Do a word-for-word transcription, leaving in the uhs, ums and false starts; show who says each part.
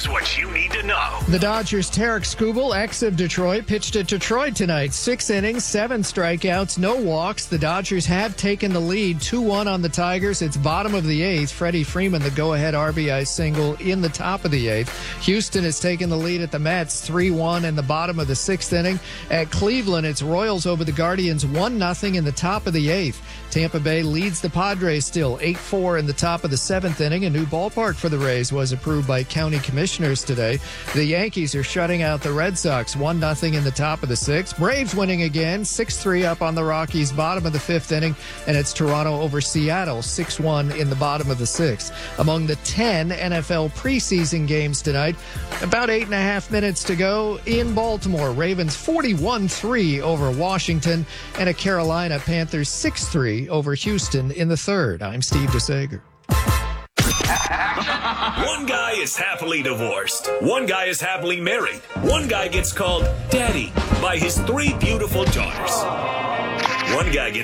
Speaker 1: Here's what you need to know.
Speaker 2: The Dodgers' Tarek Skubal, ex of Detroit, pitched at Detroit tonight. Six innings, seven strikeouts, no walks. The Dodgers have taken the lead two one on the Tigers. It's bottom of the eighth. Freddie Freeman, the go-ahead R B I single in the top of the eighth. Houston has taken the lead at the Mets three one in the bottom of the sixth inning. At Cleveland, it's Royals over the Guardians one nothing in the top of the eighth. Tampa Bay leads the Padres still eight four in the top of the seventh inning. A new ballpark for the Rays was approved by county commissioners today. The Yankees are shutting out the Red Sox one nothing in the top of the sixth. Braves winning again six three up on the Rockies bottom of the fifth inning, and it's Toronto over Seattle six one in the bottom of the sixth. Among the ten N F L preseason games tonight, about eight and a half minutes to go in Baltimore. Ravens forty-one three over Washington, and a Carolina Panthers six three over Houston in the third. I'm Steve DeSager.
Speaker 1: One guy is happily divorced. One guy is happily married. One guy gets called daddy by his three beautiful daughters. One guy gets